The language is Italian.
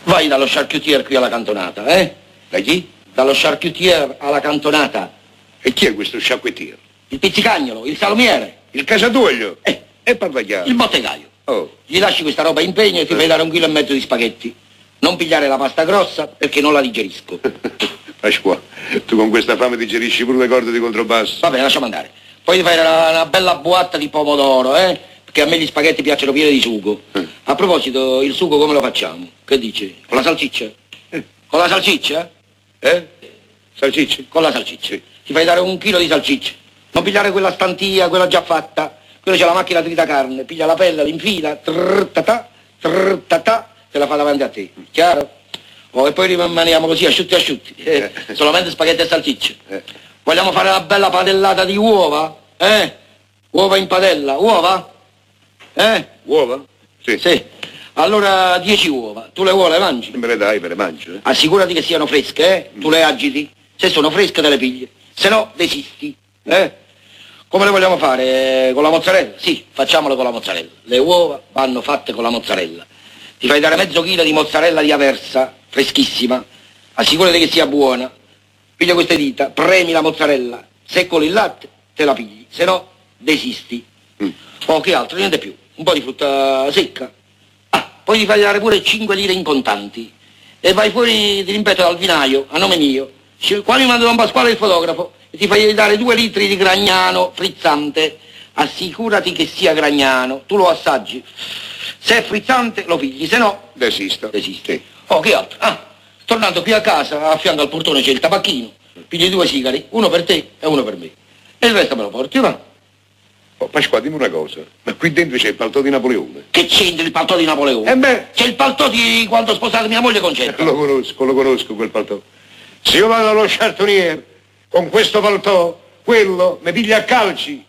Vai dallo charcutier qui alla cantonata, eh? Da chi? Dallo charcutier alla cantonata. E chi è questo sciacquettiere? Il pizzicagnolo, il salumiere. Il casatuoglio? E parla chiaro. Il bottegaio. Oh. Gli lasci questa roba impegno e ti fai dare 1,5 chili di spaghetti. Non pigliare la pasta grossa perché non la digerisco. Pasqua, tu con questa fame digerisci pure le corde di controbasso. Vabbè, lasciamo andare. Poi ti fai una bella boatta di pomodoro, eh? Perché a me gli spaghetti piacciono pieni di sugo. A proposito, il sugo come lo facciamo? Che dici? Con la salsiccia? Con la salsiccia? Salsicce? Con la salsiccia. Ti fai dare 1 chilo di salsiccia. Non pigliare quella stantia, quella già fatta. Quella c'è la macchina tritacarne. Piglia la pelle, l'infila, trrr-ta-ta, te la fa davanti a te. Chiaro? Oh, e poi rimaniamo così, asciutti. Solamente spaghetti e salsicce. Vogliamo fare una bella padellata di uova? Uova in padella, uova? Uova? Sì. Sì. Allora 10 uova. Tu le uova le mangi? Me le dai, me le mangio. Assicurati che siano fresche, Tu le agiti. Se sono fresche te le pigli. Se no, desisti. Come le vogliamo fare? Con la mozzarella? Sì, facciamole con la mozzarella. Le uova vanno fatte con la mozzarella. Ti fai dare mezzo chilo di mozzarella di Aversa, freschissima. Assicurati che sia buona. Piglia queste dita, premi la mozzarella. Se con il latte, te la pigli. Se no, desisti. Oh, che altro? Niente più. Un po' di frutta secca. Poi ti fai dare pure 5 lire in contanti. E vai fuori, ti ripeto, dal vinaio, a nome mio. Qua mi manda Don Pasquale il fotografo. E ti fai dare 2 litri di Gragnano frizzante. Assicurati che sia Gragnano. Tu lo assaggi. Se è frizzante lo pigli, se no... Desisto. Desiste. Oh, che altro? Tornando qui a casa, a fianco al portone c'è il tabacchino. Pigli 2 sigari, uno per te e uno per me. E il resto me lo porti, va? Oh, Pasqua, dimmi una cosa. Ma qui dentro c'è il paltò di Napoleone. Che c'entra il paltò di Napoleone? C'è il paltò di quando ho sposato mia moglie Concetta. Lo conosco quel paltò. Se io vado allo chartoniere con questo paltò, quello mi piglia a calci.